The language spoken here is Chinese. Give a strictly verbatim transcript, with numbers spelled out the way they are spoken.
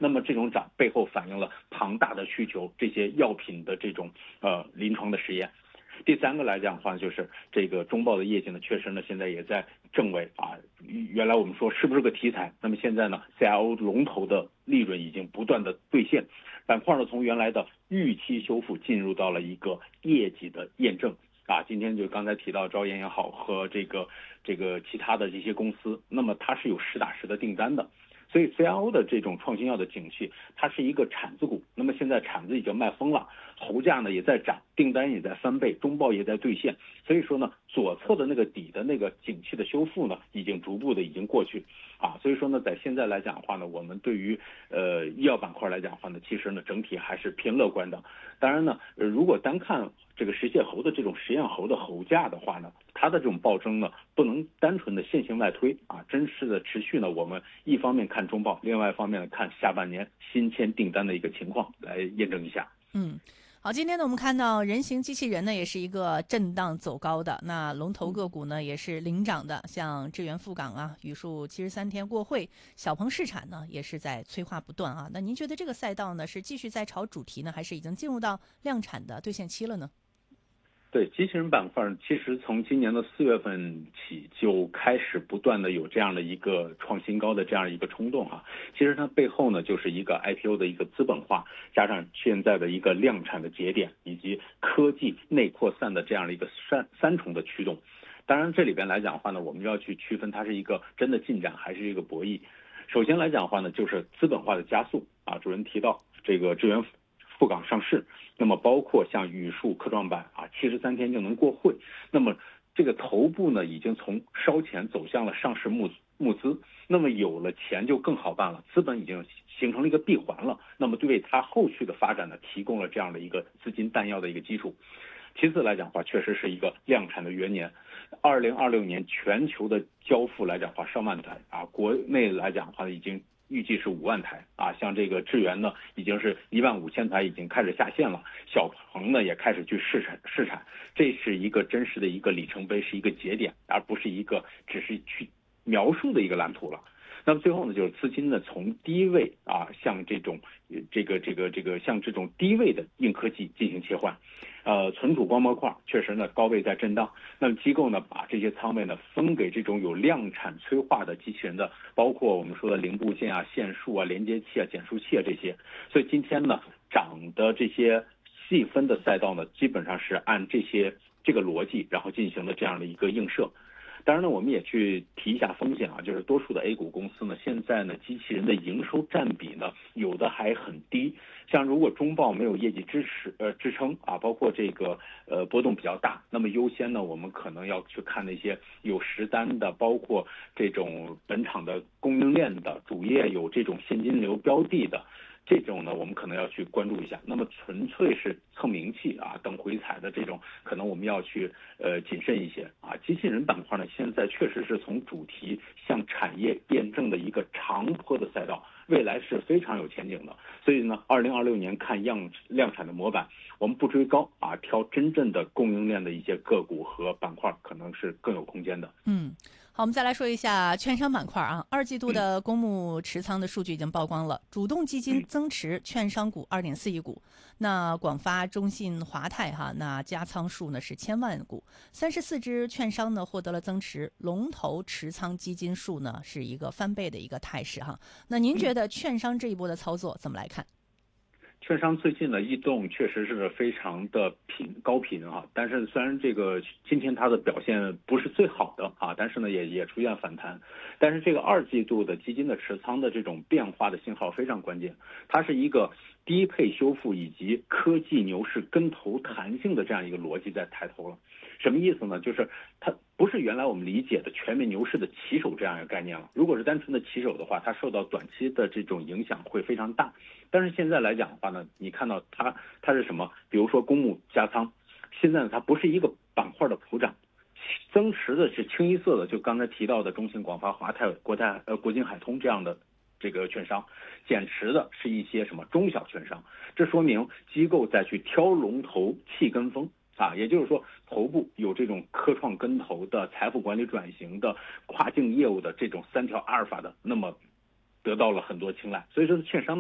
那么这种涨背后反映了庞大的需求，这些药品的这种呃临床的实验。第三个来讲的话，就是这个中报的业绩呢，确实呢现在也在正位啊。原来我们说是不是个题材，那么现在呢 C R O 龙头的利润已经不断的兑现，板块呢从原来的预期修复进入到了一个业绩的验证啊。今天就刚才提到招研也好和这个这个其他的这些公司，那么它是有实打实的订单的。所以 C R O 的这种创新药的景气，它是一个产子股。那么现在产子已经卖疯了，猴价呢也在涨，订单也在翻倍，中报也在兑现。所以说呢，左侧的那个底的那个景气的修复呢，已经逐步的已经过去啊。所以说呢，在现在来讲的话呢，我们对于呃医药板块来讲的话呢，其实呢整体还是偏乐观的。当然呢，呃、如果单看这个食蟹猴的这种实验猴的猴价的话呢，它的这种暴增呢，不能单纯的线性外推啊，真实的持续呢，我们一方面看中报，另外一方面呢看下半年新签订单的一个情况来验证一下。 嗯。好，今天呢，我们看到人形机器人呢，也是一个震荡走高的。那龙头个股呢，也是领涨的，像智源富港啊、宇树七十三天过会、小鹏市产呢，也是在催化不断啊。那您觉得这个赛道呢，是继续在炒主题呢，还是已经进入到量产的兑现期了呢？ 对，机器人板块其实从今年的四月份起就开始不断的有这样的一个创新高的这样一个冲动啊。其实它背后呢就是一个 I P O 的一个资本化，加上现在的一个量产的节点，以及科技内扩散的这样的一个三三重的驱动。当然这里边来讲的话呢，我们要去区分它是一个真的进展还是一个博弈。首先来讲的话呢，就是资本化的加速啊，主任提到这个智源赴港上市，那么包括像宇树科创板啊，七十三天就能过会，那么这个头部呢已经从烧钱走向了上市募募资，那么有了钱就更好办了，资本已经形成了一个闭环了，那么对它后续的发展呢提供了这样的一个资金弹药的一个基础。其次来讲的话，确实是一个量产的元年，二零二六年全球的交付来讲的话上万台啊，国内来讲的话已经预计是五万台啊，像这个智源呢，已经是一万五千台已经开始下线了，小鹏呢也开始去试产试产，这是一个真实的一个里程碑，是一个节点，而不是一个只是去描述的一个蓝图了。那么最后呢，就是资金呢从低位啊，向这种这个这个这个向这种低位的硬科技进行切换，呃，存储光模块确实呢高位在震荡，那么机构呢把这些仓位呢分给这种有量产催化的机器人的，包括我们说的零部件啊、线束啊、连接器啊、减速器啊这些，所以今天呢涨的这些细分的赛道呢，基本上是按这些这个逻辑，然后进行了这样的一个映射。当然呢，我们也去提一下风险啊，就是多数的 A 股公司呢，现在呢，机器人的营收占比呢，有的还很低。像如果中报没有业绩支持呃支撑啊，包括这个呃波动比较大，那么优先呢，我们可能要去看那些有实单的，包括这种本场的供应链的主业有这种现金流标的的。这种呢，我们可能要去关注一下。那么纯粹是蹭名气啊、等回踩的这种，可能我们要去呃谨慎一些啊。机器人板块呢，现在确实是从主题向产业验证的一个长坡的赛道，未来是非常有前景的。所以呢，二零二六年看样量产的模板，我们不追高啊，挑真正的供应链的一些个股和板块，可能是更有空间的。 嗯。好，我们再来说一下券商板块啊。二季度的公募持仓的数据已经曝光了，主动基金增持券商股二点四亿股，那广发、中信、华泰哈，那加仓数呢是千万股，三十四只券商呢获得了增持，龙头持仓基金数呢是一个翻倍的一个态势哈。那您觉得券商这一波的操作怎么来看？ 券商最近的异动确实是非常的频高频啊，但是虽然这个今天它的表现不是最好的啊，但是呢也也出现反弹，但是这个二季度的基金的持仓的这种变化的信号非常关键，它是一个低配修复以及科技牛市跟投弹性的这样一个逻辑在抬头了。什么意思呢？就是它不是原来我们理解的全面牛市的旗手这样一个概念了。如果是单纯的旗手的话，它受到短期的这种影响会非常大。但是现在来讲的话呢，你看到它它是什么？比如说公募加仓，现在呢它不是一个板块的普涨，增持的是清一色的，就刚才提到的中信、广发、华泰、国泰、呃国金海通这样的这个券商，减持的是一些什么中小券商。这说明机构在去挑龙头弃跟风。啊，也就是说，头部有这种科创跟投的、财富管理转型的、跨境业务的这种三条阿尔法的，那么得到了很多青睐。所以说，券商